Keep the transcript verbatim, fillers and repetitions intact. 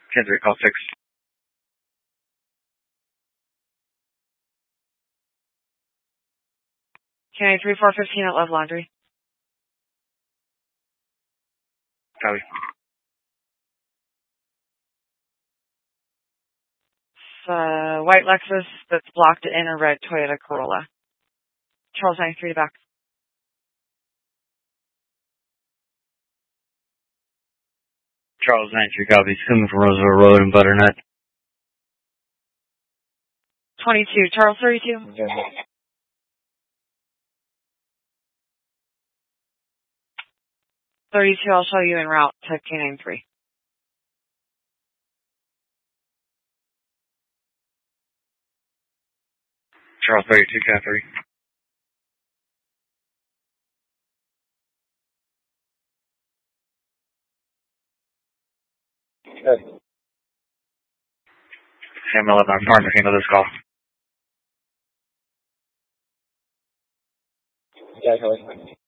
ten three, call six. Okay, three four fifteen at Love Laundry. Copy. Uh, white Lexus that's blocked in a red Toyota Corolla. Charles ninety-three back. Charles ninety-three, copy. Coming from Roosevelt Road in Butternut. twenty-two, Charles thirty-two. Okay. thirty-two, I'll show you en route to K ninety-three. Charles thirty-two, Cat three. Good. Sam eleven, our partner, handle this call. Yeah, Kelly.